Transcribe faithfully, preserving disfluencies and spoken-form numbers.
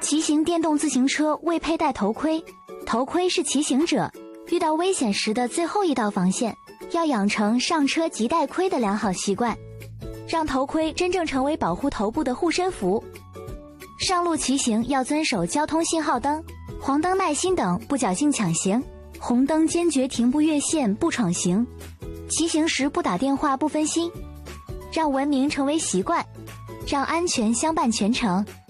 骑行电动自行车未佩戴头盔，头盔是骑行者遇到危险时的最后一道防线，要养成上车即戴盔的良好习惯，让头盔真正成为保护头部的护身符。上路骑行要遵守交通信号灯、黄灯耐心等，不侥幸抢行，红灯坚决停步越线不闯行，骑行时不打电话不分心，让文明成为习惯，让安全相伴全程。